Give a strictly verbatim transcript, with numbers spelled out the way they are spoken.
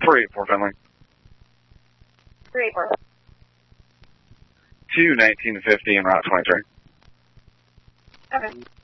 three eight four Finley. three eight four. two nineteen fifty and Route twenty-three. Okay.